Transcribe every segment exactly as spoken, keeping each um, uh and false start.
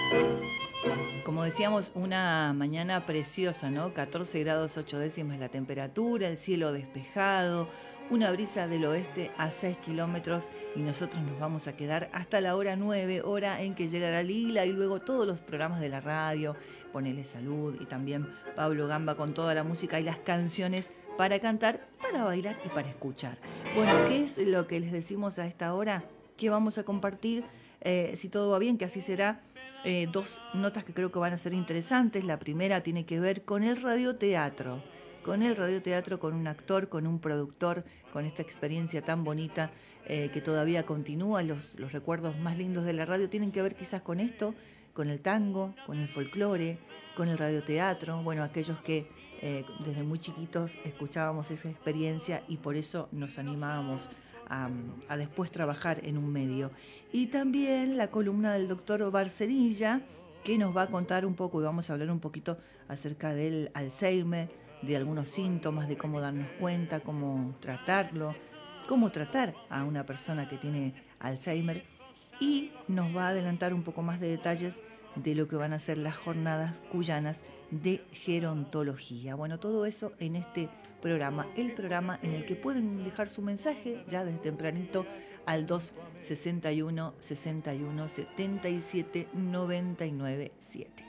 Como decíamos, una mañana preciosa, ¿no? catorce grados ocho décimas la temperatura, el cielo despejado, una brisa del oeste a seis kilómetros y nosotros nos vamos a quedar hasta la hora nueve, hora en que llegará Lila y luego todos los programas de la radio, Ponele Salud y también Pablo Gamba con toda la música y las canciones para cantar, para bailar y para escuchar. Bueno, ¿qué es lo que les decimos a esta hora? ¿Qué vamos a compartir? Eh, si todo va bien, que así será. Eh, dos notas que creo que van a ser interesantes. La primera tiene que ver con el radioteatro, con el radioteatro, con un actor, con un productor, con esta experiencia tan bonita eh, que todavía continúa. Los, los recuerdos más lindos de la radio tienen que ver quizás con esto, con el tango, con el folclore, con el radioteatro. Bueno, aquellos que eh, desde muy chiquitos escuchábamos esa experiencia y por eso nos animábamos a, a después trabajar en un medio. Y también la columna del doctor Barcerilla, que nos va a contar un poco y vamos a hablar un poquito acerca del Alzheimer, de algunos síntomas, de cómo darnos cuenta, cómo tratarlo, cómo tratar a una persona que tiene Alzheimer y nos va a adelantar un poco más de detalles de lo que van a ser las jornadas cuyanas de gerontología. Bueno, todo eso en este programa, el programa en el que pueden dejar su mensaje ya desde tempranito al dos sesenta y uno sesenta y uno setenta y siete noventa y nueve siete.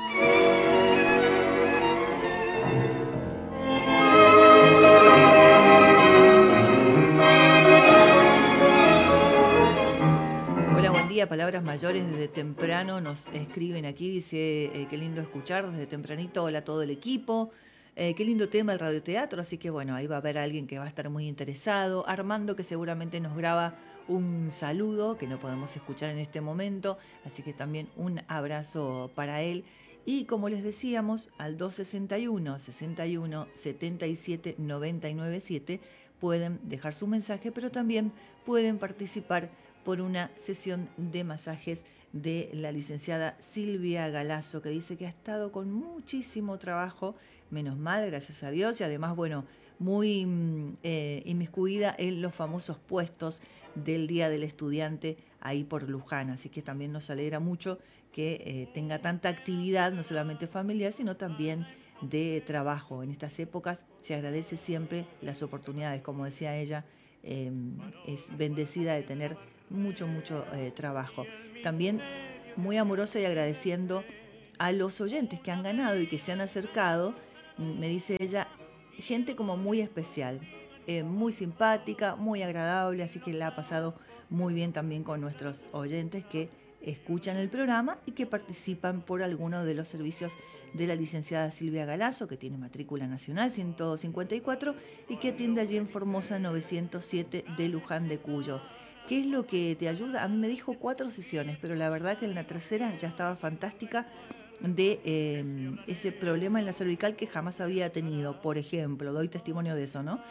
Hola, buen día. Palabras mayores desde temprano nos escriben aquí. Dice, eh, qué lindo escuchar desde tempranito. Hola a todo el equipo. Eh, qué lindo tema el radioteatro. Así que bueno, ahí va a haber alguien que va a estar muy interesado. Armando, que seguramente nos graba un saludo que no podemos escuchar en este momento. Así que también un abrazo para él. Y como les decíamos, al dos sesenta y uno sesenta y uno setenta y siete noventa y nueve siete pueden dejar su mensaje, pero también pueden participar por una sesión de masajes de la licenciada Silvia Galazo, que dice que ha estado con muchísimo trabajo, menos mal, gracias a Dios, y además, bueno, muy eh, inmiscuida en los famosos puestos del Día del Estudiante ahí por Luján, así que también nos alegra mucho que eh, tenga tanta actividad, no solamente familiar, sino también de trabajo. En estas épocas se agradece siempre las oportunidades, como decía ella, eh, es bendecida de tener mucho, mucho eh, trabajo. También muy amorosa y agradeciendo a los oyentes que han ganado y que se han acercado, me dice ella, gente como muy especial, eh, muy simpática, muy agradable, así que la ha pasado muy bien también con nuestros oyentes que escuchan el programa y que participan por alguno de los servicios de la licenciada Silvia Galazo, que tiene matrícula nacional ciento cincuenta y cuatro y que atiende allí en Formosa novecientos siete de Luján de Cuyo. ¿Qué es lo que te ayuda? A mí me dijo cuatro sesiones, pero la verdad que en la tercera ya estaba fantástica de eh, ese problema en la cervical que jamás había tenido. Por ejemplo, doy testimonio de eso, ¿no?